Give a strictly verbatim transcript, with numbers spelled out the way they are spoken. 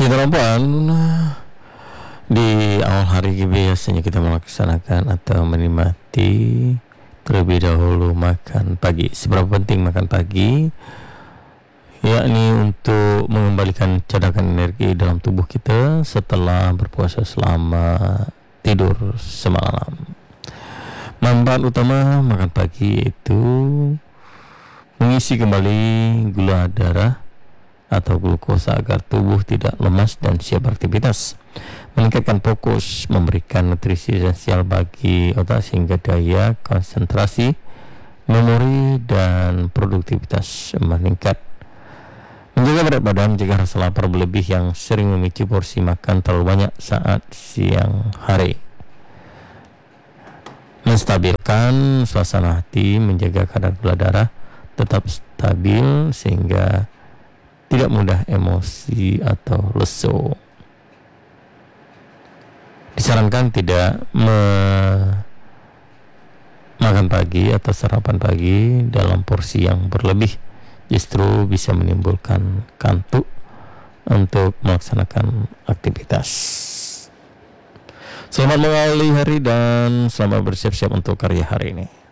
Perempuan di awal hari biasanya kita melaksanakan atau menikmati terlebih dahulu makan pagi. Seberapa penting makan pagi? Yakni untuk mengembalikan cadangan energi dalam tubuh kita setelah berpuasa selama tidur semalam. Manfaat utama makan pagi itu mengisi kembali gula darah atau glukosa agar tubuh tidak lemas dan siap beraktivitas, meningkatkan fokus, memberikan nutrisi esensial bagi otak sehingga daya konsentrasi, memori, dan produktivitas meningkat, menjaga berat badan, mencegah rasa lapar berlebih yang sering memicu porsi makan terlalu banyak saat siang hari, menstabilkan suasana hati, menjaga kadar gula darah tetap stabil sehingga tidak mudah emosi atau lesu. Disarankan tidak me- makan pagi atau sarapan pagi dalam porsi yang berlebih, justru bisa menimbulkan kantuk untuk melaksanakan aktivitas. Selamat mengawali hari dan selamat bersiap-siap untuk karya hari ini.